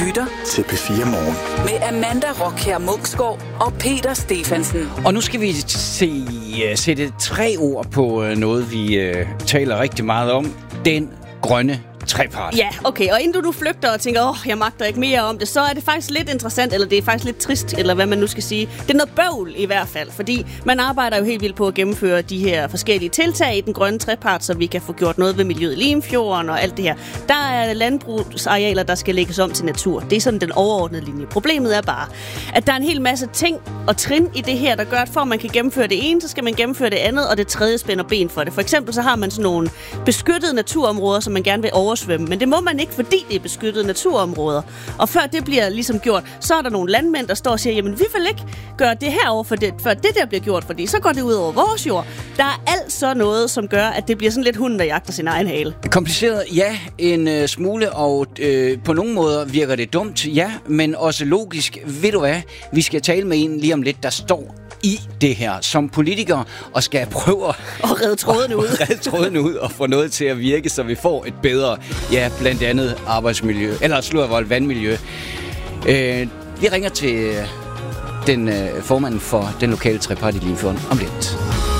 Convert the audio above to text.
lytter til P4 Morgen. med Amanda Rockher Munksgaard og Peter Stefansen. Og nu skal vi sætte 3 ord på noget, vi taler rigtig meget om. Den grønne trepart. Ja, okay. Og inden du flygter og tænker, jeg magter ikke mere om det, så er det faktisk lidt interessant, eller det er faktisk lidt trist, eller hvad man nu skal sige. Det er noget bøvl i hvert fald, fordi man arbejder jo helt vildt på at gennemføre de her forskellige tiltag i den grønne trepart, så vi kan få gjort noget ved miljøet i Limfjorden og alt det her. Der er landbrugsarealer, der skal lægges om til natur. Det er sådan den overordnede linje. Problemet er bare, at der er en hel masse ting og trin i det her, der gør, at for at man kan gennemføre det ene, så skal man gennemføre det andet, og det tredje spænder ben for det. For eksempel så har man sådan nogle beskyttede naturområder, som man gerne vil oversvømme, men det må man ikke, fordi det er beskyttede naturområder. Og før det bliver ligesom gjort, så er der nogle landmænd, der står og siger, jamen vi vil ikke gøre det her før det der bliver gjort, fordi så går det ud over vores jord. Der er altså noget, som gør, at det bliver sådan lidt hunden, der jagter sin egen hale. Kompliceret, ja, en smule, og på nogle måder virker det dumt, ja, men også logisk. Ved du hvad, vi skal tale med en lige om lidt, der står i det her som politiker og skal prøve at redde trådene ud. Og få noget til at virke, så vi får et bedre, ja, blandt andet arbejdsmiljø, eller vandmiljø. Vi ringer til den formanden for den lokale trepart i Limfjorden om lidt.